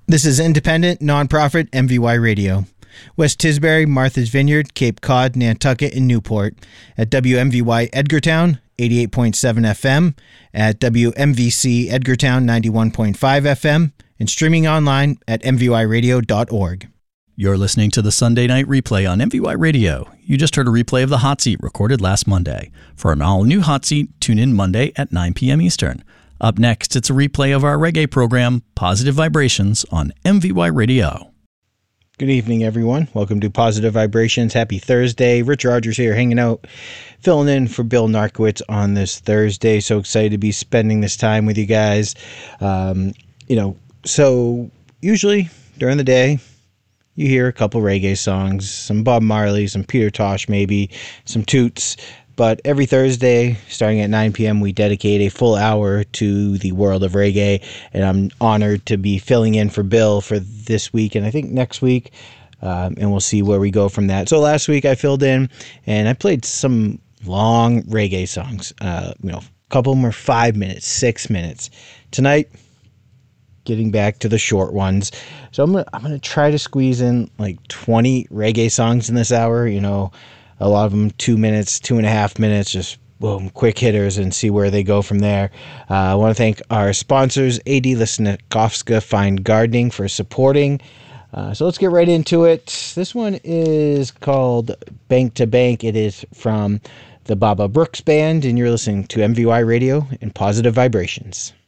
This is independent, nonprofit MVY Radio. West Tisbury, Martha's Vineyard, Cape Cod, Nantucket, and Newport. At WMVY Edgartown, 88.7 FM. At WMVC Edgartown, 91.5 FM. And streaming online at mvyradio.org. You're listening to the Sunday Night Replay on MVY Radio. You just heard a replay of the Hot Seat recorded last Monday. For an all-new Hot Seat, tune in Monday at 9 p.m. Eastern. Up next, it's a replay of our reggae program, Positive Vibrations, on MVY Radio. Good evening, everyone. Welcome to Positive Vibrations. Happy Thursday. Rich Rogers here, hanging out, filling in for Bill Narkowitz on this Thursday. So excited to be spending this time with you guys. So usually during the day, you hear a couple reggae songs, some Bob Marley, some Peter Tosh maybe, some Toots. But every Thursday, starting at 9 p.m., we dedicate a full hour to the world of reggae. And I'm honored to be filling in for Bill for this week and I think next week. And we'll see where we go from that. So last week I filled in and I played some long reggae songs. A couple of them were 5 minutes, 6 minutes. Tonight, getting back to the short ones. So I'm gonna try to squeeze in like 20 reggae songs in this hour. A lot of them 2 minutes, 2.5 minutes, just boom, quick hitters, and see where they go from there. I want to thank our sponsors, AD Lisnikovska Fine Gardening, for supporting. So let's get right into it. This one is called Bank to Bank. It is from the Baba Brooks Band, and you're listening to MVY Radio and Positive Vibrations.